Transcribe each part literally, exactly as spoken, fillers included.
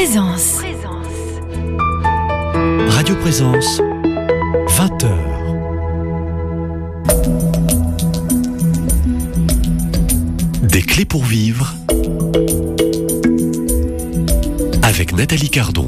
Présence. Radio Présence, vingt heures. Des clés pour vivre avec Nathalie Cardon.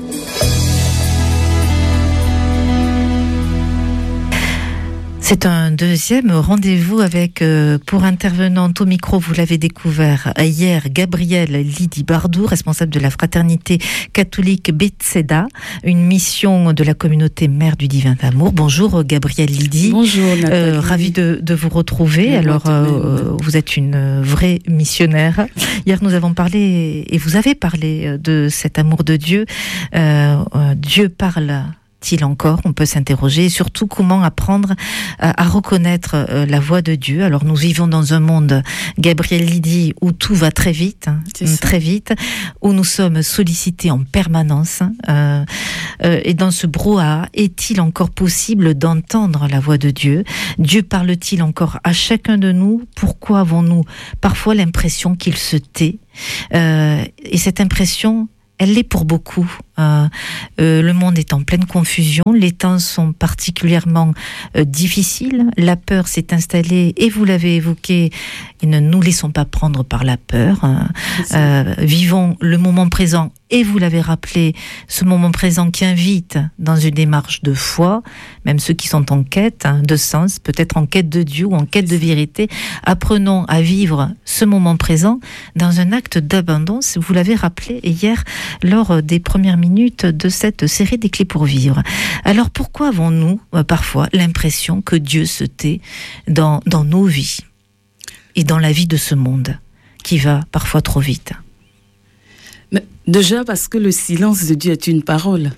C'est un deuxième rendez-vous avec, euh, pour intervenante au micro, vous l'avez découvert hier, Gabrielle Lydie Bardou, responsable de la fraternité catholique Bethesda, une mission de la communauté Mère du Divin Amour. Bonjour Gabrielle Lydie. Bonjour Nathalie. Euh, ravie de, de vous retrouver. Oui, Alors, euh, vous êtes une vraie missionnaire. Hier, nous avons parlé, et vous avez parlé de cet amour de Dieu. Euh, euh, Dieu parle il encore, on peut s'interroger, et surtout comment apprendre à, à reconnaître euh, la voix de Dieu. Alors nous vivons dans un monde, Gabrielle Lydie, où tout va très vite, hein, très vite, où nous sommes sollicités en permanence, euh, euh, et dans ce brouhaha, est-il encore possible d'entendre la voix de Dieu? Dieu parle-t-il encore à chacun de nous? Pourquoi avons-nous parfois l'impression qu'il se tait? euh, Et cette impression, elle l'est pour beaucoup. Euh, euh, le monde est en pleine confusion, les temps sont particulièrement euh, difficiles, la peur s'est installée et vous l'avez évoqué, et ne nous laissons pas prendre par la peur. Euh, vivons le moment présent et vous l'avez rappelé, ce moment présent qui invite dans une démarche de foi, même ceux qui sont en quête hein, de sens, peut-être en quête de Dieu ou en quête de vérité, apprenons à vivre ce moment présent dans un acte d'abondance. Vous l'avez rappelé hier lors des premières minutes de cette série des clés pour vivre. Alors pourquoi avons-nous euh, parfois l'impression que Dieu se tait dans, dans nos vies et dans la vie de ce monde qui va parfois trop vite? Mais déjà parce que le silence de Dieu est une parole.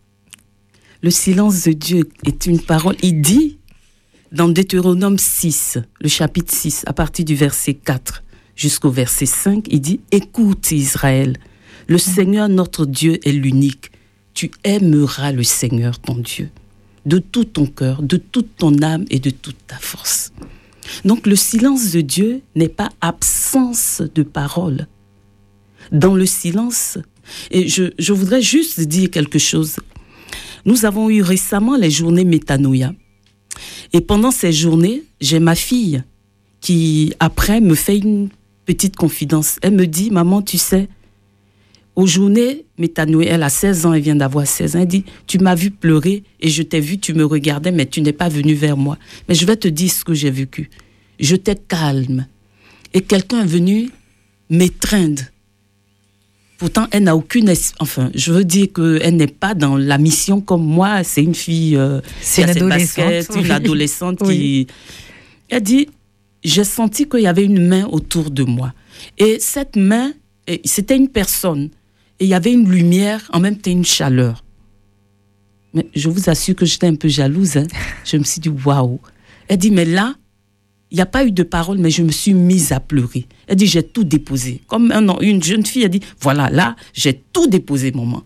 Le silence de Dieu est une parole. Il dit dans Deutéronome six, le chapitre six, à partir du verset quatre jusqu'au verset cinq, il dit « Écoute Israël, le Seigneur notre Dieu est l'unique. Tu aimeras le Seigneur ton Dieu de tout ton cœur, de toute ton âme et de toute ta force. » Donc le silence de Dieu n'est pas absence de parole. Dans le silence, et je, je voudrais juste dire quelque chose. Nous avons eu récemment les journées Métanoïa. Et pendant ces journées, j'ai ma fille qui, après, me fait une petite confidence. Elle me dit, maman, tu sais, aux journées Métanoïa, elle a seize ans, elle vient d'avoir seize ans, elle dit, tu m'as vu pleurer et je t'ai vu, tu me regardais, mais tu n'es pas venu vers moi. Mais je vais te dire ce que j'ai vécu. J'étais calme. Et quelqu'un est venu m'étreindre. Pourtant, elle n'a aucune... Enfin, je veux dire qu'elle n'est pas dans la mission comme moi. C'est une fille euh, c'est qui a une ses adolescente, baskets, oui. une adolescente Oui. qui... Elle dit, j'ai senti qu'il y avait une main autour de moi. Et cette main, c'était une personne. Et il y avait une lumière, en même temps une chaleur. Mais je vous assure que j'étais un peu jalouse. Hein. Je me suis dit, waouh. Elle dit, mais là, il n'y a pas eu de parole, mais je me suis mise à pleurer. Elle dit, j'ai tout déposé. Comme un, une jeune fille, elle dit, voilà, là, j'ai tout déposé, maman.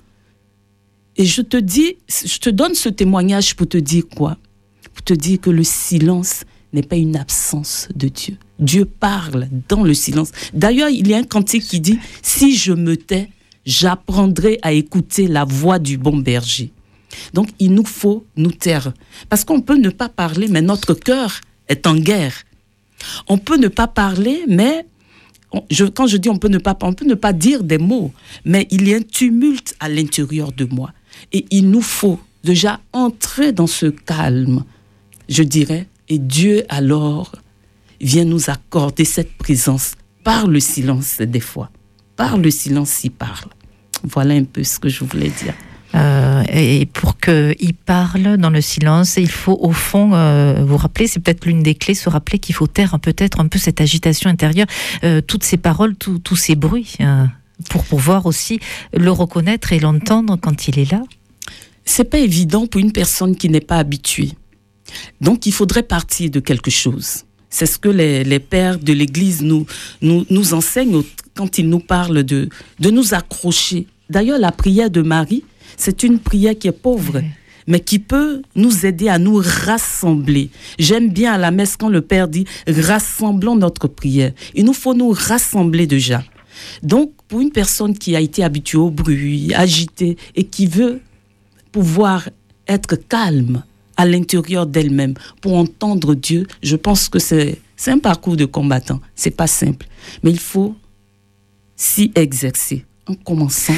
Et je te dis, je te donne ce témoignage pour te dire quoi? Pour te dire que le silence n'est pas une absence de Dieu. Dieu parle dans le silence. D'ailleurs, il y a un cantique qui dit, si je me tais, j'apprendrai à écouter la voix du bon berger. Donc, il nous faut nous taire. Parce qu'on peut ne pas parler, mais notre cœur est en guerre. On peut ne pas parler, mais on, je, quand je dis on peut ne pas, on peut ne pas dire des mots, mais il y a un tumulte à l'intérieur de moi. Et il nous faut déjà entrer dans ce calme, je dirais, et Dieu alors vient nous accorder cette présence par le silence des fois. Par le silence, il parle. Voilà un peu ce que je voulais dire. Euh, et pour qu'il parle dans le silence, il faut au fond, euh, vous rappeler, c'est peut-être l'une des clés, se rappeler qu'il faut taire peut-être un peu cette agitation intérieure, euh, toutes ces paroles, tous ces bruits, euh, pour pouvoir aussi le reconnaître et l'entendre quand il est là. C'est pas évident pour une personne qui n'est pas habituée. Donc il faudrait partir de quelque chose. C'est ce que les, les pères de l'Église nous, nous, nous enseignent quand ils nous parlent de, de nous accrocher. D'ailleurs, la prière de Marie, c'est une prière qui est pauvre, oui, mais qui peut nous aider à nous rassembler. J'aime bien à la messe quand le Père dit « rassemblons notre prière ». Il nous faut nous rassembler déjà. Donc, pour une personne qui a été habituée au bruit, agitée, et qui veut pouvoir être calme à l'intérieur d'elle-même pour entendre Dieu, je pense que c'est, c'est un parcours de combattant. C'est pas simple. Mais il faut s'y exercer en commençant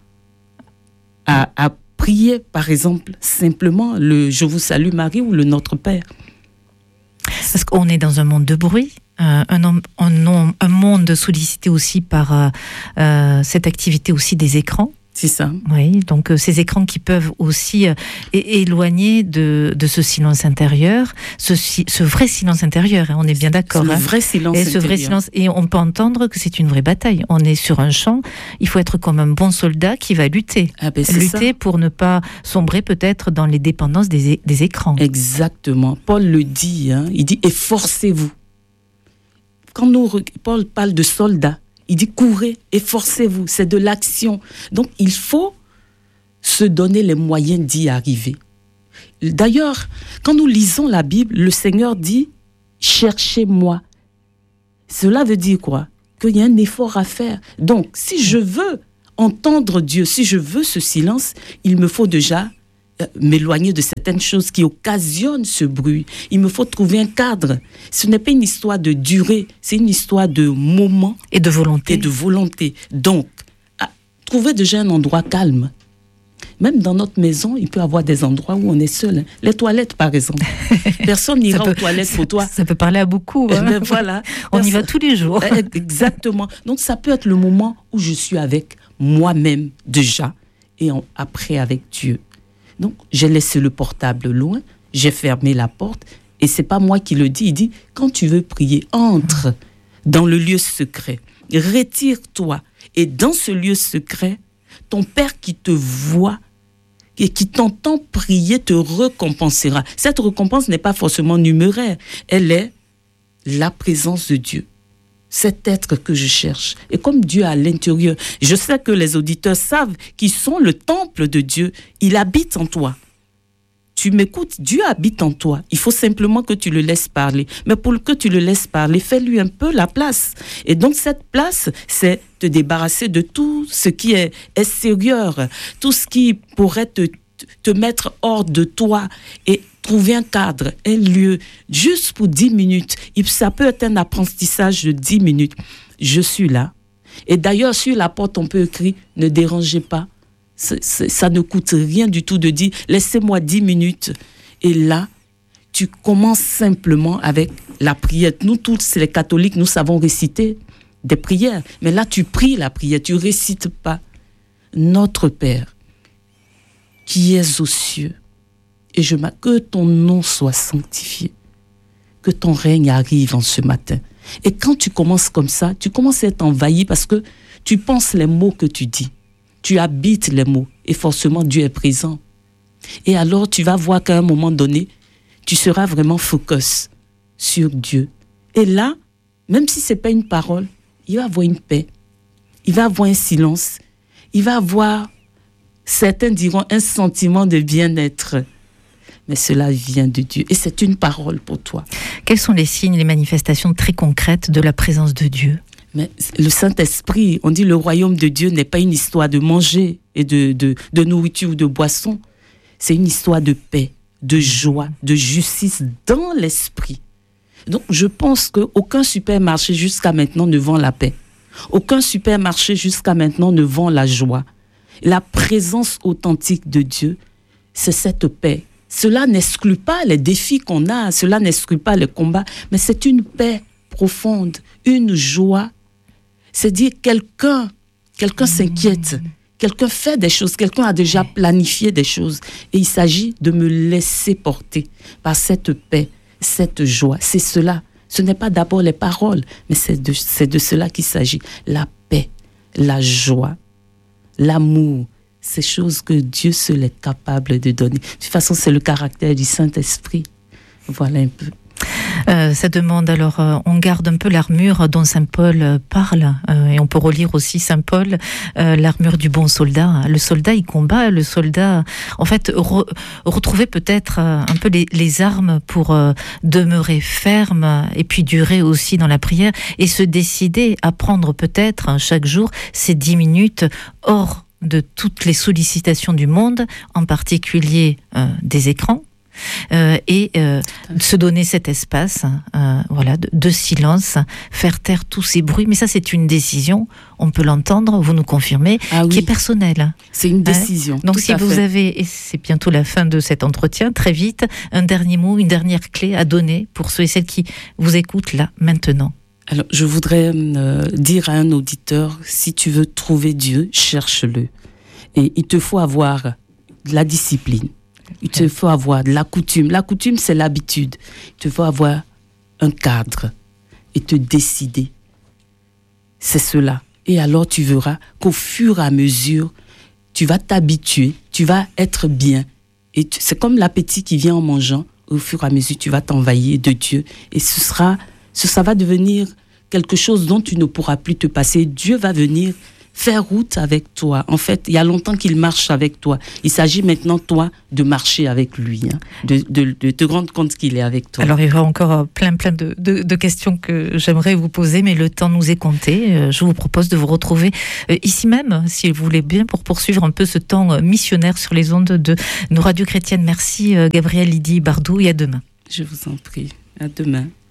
à, à prier, par exemple, simplement le « Je vous salue Marie » ou le « Notre Père ». Parce qu'on est dans un monde de bruit, euh, un, un, un, un monde sollicité aussi par euh, euh, cette activité aussi des écrans. C'est ça. Oui, donc euh, ces écrans qui peuvent aussi euh, é- éloigner de, de ce silence intérieur, ce, ce vrai silence intérieur, hein, on est bien d'accord. C'est hein. le vrai silence et intérieur. ce vrai silence, et on peut entendre que c'est une vraie bataille. On est sur un champ, il faut être comme un bon soldat qui va lutter. Ah ben c'est lutter ça. Pour ne pas sombrer peut-être dans les dépendances des, é- des écrans. Exactement. Paul le dit, hein, il dit « efforcez-vous ». Quand nous, Paul parle de soldats, il dit courez, efforcez-vous, c'est de l'action. Donc il faut se donner les moyens d'y arriver. D'ailleurs, quand nous lisons la Bible, le Seigneur dit cherchez-moi. Cela veut dire quoi? Qu'il y a un effort à faire. Donc si je veux entendre Dieu, si je veux ce silence, il me faut déjà m'éloigner de certaines choses qui occasionnent ce bruit. Il me faut trouver un cadre. Ce n'est pas une histoire de durée, c'est une histoire de moment et de volonté. Et de volonté. Donc, à, trouver déjà un endroit calme. Même dans notre maison, il peut y avoir des endroits où on est seul. Les toilettes, par exemple. Personne n'ira peut, aux toilettes pour toi. Ça peut parler à beaucoup. Hein. Ben voilà. On Personne... y va tous les jours. Exactement. Donc, ça peut être le moment où je suis avec moi-même déjà et en, après avec Dieu. Donc, j'ai laissé le portable loin, j'ai fermé la porte, et c'est pas moi qui le dis, il dit, quand tu veux prier, entre dans le lieu secret, retire-toi, et dans ce lieu secret, ton Père qui te voit et qui t'entend prier te récompensera. Cette récompense n'est pas forcément numéraire, elle est la présence de Dieu. Cet être que je cherche. Et comme Dieu est à l'intérieur, je sais que les auditeurs savent qu'ils sont le temple de Dieu. Il habite en toi. Tu m'écoutes, Dieu habite en toi. Il faut simplement que tu le laisses parler. Mais pour que tu le laisses parler, fais-lui un peu la place. Et donc cette place, c'est te débarrasser de tout ce qui est extérieur, tout ce qui pourrait te, te mettre hors de toi et trouver un cadre, un lieu, juste pour dix minutes. Ça peut être un apprentissage de dix minutes. Je suis là. Et d'ailleurs, sur la porte, on peut écrire « Ne dérangez pas ». C'est, c'est, ça ne coûte rien du tout de dire « Laissez-moi dix minutes ». Et là, tu commences simplement avec la prière. Nous tous, les catholiques, nous savons réciter des prières. Mais là, tu pries la prière, tu ne récites pas. Notre Père, qui es aux cieux, et je m'accorde que ton nom soit sanctifié, que ton règne arrive en ce matin. Et quand tu commences comme ça, tu commences à être envahi parce que tu penses les mots que tu dis. Tu habites les mots et forcément Dieu est présent. Et alors tu vas voir qu'à un moment donné, tu seras vraiment focus sur Dieu. Et là, même si ce n'est pas une parole, il va avoir une paix, il va avoir un silence, il va avoir, certains diront, un sentiment de bien-être. Mais cela vient de Dieu. Et c'est une parole pour toi. Quels sont les signes, les manifestations très concrètes de la présence de Dieu? Mais le Saint-Esprit, on dit le royaume de Dieu n'est pas une histoire de manger et de, de, de nourriture ou de boisson. C'est une histoire de paix, de joie, de justice dans l'esprit. Donc je pense qu'aucun supermarché jusqu'à maintenant ne vend la paix. Aucun supermarché jusqu'à maintenant ne vend la joie. La présence authentique de Dieu, c'est cette paix. Cela n'exclut pas les défis qu'on a, cela n'exclut pas les combats, mais c'est une paix profonde, une joie. C'est dire quelqu'un, quelqu'un s'inquiète, quelqu'un fait des choses, quelqu'un a déjà planifié des choses. Et il s'agit de me laisser porter par cette paix, cette joie. C'est cela. Ce n'est pas d'abord les paroles, mais c'est de, c'est de cela qu'il s'agit. La paix, la joie, l'amour. Ces choses que Dieu seul est capable de donner. De toute façon, c'est le caractère du Saint-Esprit. Voilà un peu. Euh, ça demande alors, euh, on garde un peu l'armure dont Saint Paul euh, parle, euh, et on peut relire aussi Saint Paul, euh, l'armure du bon soldat. Le soldat, il combat, le soldat, en fait, re, retrouver peut-être euh, un peu les, les armes pour euh, demeurer ferme et puis durer aussi dans la prière et se décider à prendre peut-être hein, chaque jour ces dix minutes hors de toutes les sollicitations du monde, en particulier euh, des écrans. Euh, et euh, se donner cet espace euh, voilà, de, de silence, faire taire tous ces bruits. Mais ça, c'est une décision, on peut l'entendre, vous nous confirmez, ah oui. qui est personnelle. C'est une décision. Hein Donc, tout si à vous fait. avez, et c'est bientôt la fin de cet entretien, très vite, un dernier mot, une dernière clé à donner pour ceux et celles qui vous écoutent là, maintenant. Alors, je voudrais euh, dire à un auditeur, si tu veux trouver Dieu, cherche-le. Et il te faut avoir de la discipline. Il te faut avoir de la coutume. La coutume, c'est l'habitude. Il te faut avoir un cadre et te décider. C'est cela. Et alors, tu verras qu'au fur et à mesure, tu vas t'habituer, tu vas être bien. Et tu, c'est comme l'appétit qui vient en mangeant. Au fur et à mesure, tu vas t'envahir de Dieu. Et ce sera, ce, ça va devenir quelque chose dont tu ne pourras plus te passer. Dieu va venir faire route avec toi. En fait, il y a longtemps qu'il marche avec toi. Il s'agit maintenant, toi, de marcher avec lui, hein, de, de, de te rendre compte qu'il est avec toi. Alors, il y aura encore plein, plein de, de, de questions que j'aimerais vous poser, mais le temps nous est compté. Je vous propose de vous retrouver ici même, si vous voulez bien, pour poursuivre un peu ce temps missionnaire sur les ondes de nos radios chrétiennes. Merci, Gabrielle Lydie Bardou, et à demain. Je vous en prie. À demain.